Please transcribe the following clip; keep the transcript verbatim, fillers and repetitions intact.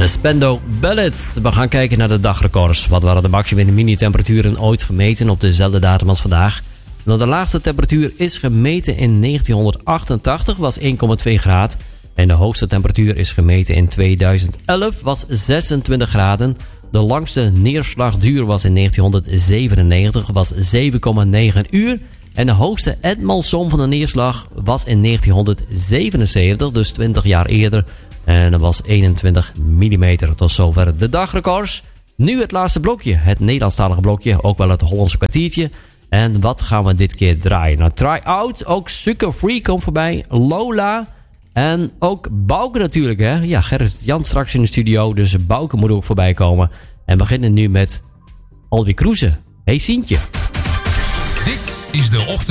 De Spandau Ballet. We gaan kijken naar de dagrecords. Wat waren de maximum en mini-temperaturen ooit gemeten op dezelfde datum als vandaag? Nou, de laagste temperatuur is gemeten in negentienhonderdachtentachtig, was één komma twee graden. En de hoogste temperatuur is gemeten in tweeduizend elf, was zesentwintig graden. De langste neerslagduur was in negentienhonderdzevenennegentig, was zeven komma negen uur. En de hoogste etmalsom van de neerslag was in negentienhonderdzevenenzeventig, dus twintig jaar eerder. En dat was eenentwintig millimeter. Tot zover de dagrecords. Nu het laatste blokje, het Nederlandstalige blokje, ook wel het Hollandse kwartiertje. En wat gaan we dit keer draaien? Nou, Try Out, ook Sucker Free komt voorbij, Lola en ook Bouke natuurlijk, hè. Ja, Gerrit Jan straks in de studio, dus Bouke moet ook voorbij komen. En we beginnen nu met Albi Kroeze. Hey Sientje. Dit is de ochtend.